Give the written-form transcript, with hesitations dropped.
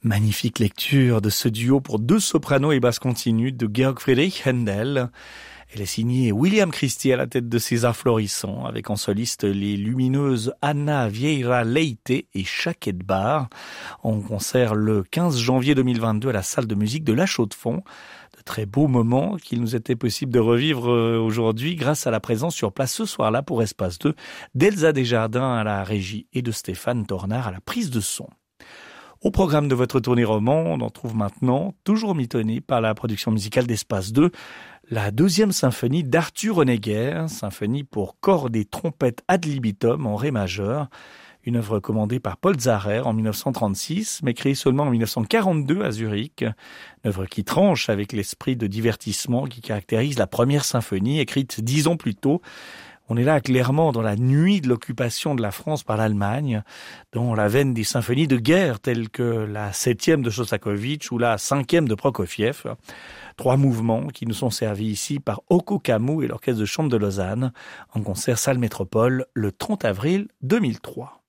Magnifique lecture de ce duo pour deux sopranos et basses continues de Georg Friedrich Händel. Elle est signée William Christie à la tête de César Florissant, avec en soliste les lumineuses Ana Vieira Leite et Chaquette Bar, en concert le 15 janvier 2022 à la salle de musique de La Chaux-de-Fonds. De très beaux moments qu'il nous était possible de revivre aujourd'hui grâce à la présence sur place ce soir-là pour Espace 2 d'Elsa Desjardins à la régie et de Stéphane Tornard à la prise de son. Au programme de votre tournée roman, on en trouve maintenant, toujours mitonné par la production musicale d'Espace 2, la deuxième symphonie d'Arthur Honegger, symphonie pour cordes et trompettes ad libitum en ré majeur, une œuvre commandée par Paul Zarer en 1936, mais créée seulement en 1942 à Zurich, une œuvre qui tranche avec l'esprit de divertissement qui caractérise la première symphonie, écrite 10 ans plus tôt. On est là clairement dans la nuit de l'occupation de la France par l'Allemagne, dans la veine des symphonies de guerre telles que la 7e de Shostakovich ou la 5e de Prokofiev. 3 mouvements qui nous sont servis ici par Oko Kamou et l'Orchestre de chambre de Lausanne en concert salle Métropole le 30 avril 2003.